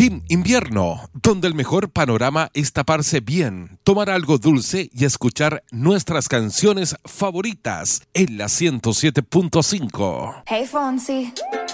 Team Invierno, donde el mejor panorama es taparse bien, tomar algo dulce y escuchar nuestras canciones favoritas en la 107.5. Hey, Fonsi.